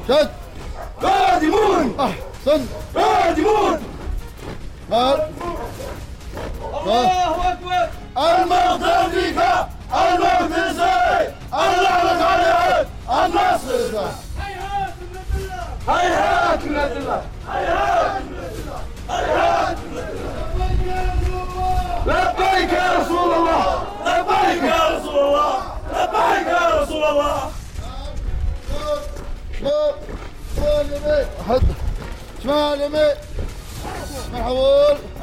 شد قادمون أحسن قادمون الله أكبر الموت فيك الموت ازاي اللعنة عليك النصر هيهات من الله هيهات من الله هيهات من الله لبيك يا رسول الله لبيك يا رسول الله لبيك يا رسول الله شمال يمين حد شمال يمين محول